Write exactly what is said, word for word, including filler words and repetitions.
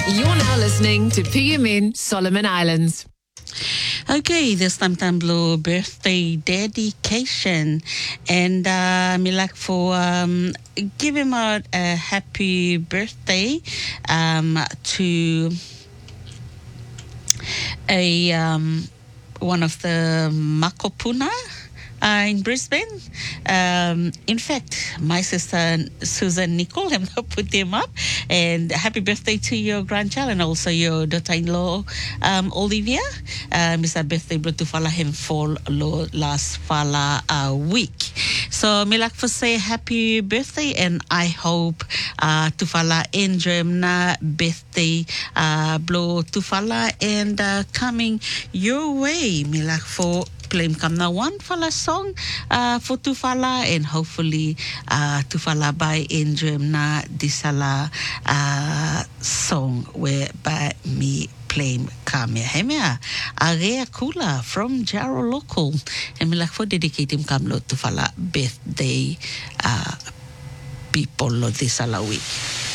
You're now listening to P M N Solomon Islands. Okay, this Tam Tam Blue birthday dedication, and uh, me like for um, give him out a happy birthday um, to a um, one of the Makopuna uh, in Brisbane. Um, in fact, my sister Susan Nicole have put them up. And happy birthday to your grandchild and also your daughter-in-law, um, Olivia. Um, it's a birthday bro to follow him for lo last follow uh, week. So, me like for say happy birthday, and I hope uh, to follow enjoy na birthday uh, blow to follow and uh, coming your way. Me like for play come now one fala song uh, for Tufala, and hopefully uh, Tufala by enjoy na disala uh, song whereby me play Kamia Hemia Area Kula from Jarrow Local, and me like for dedicating Kamlo Tufala birthday uh, people of this week.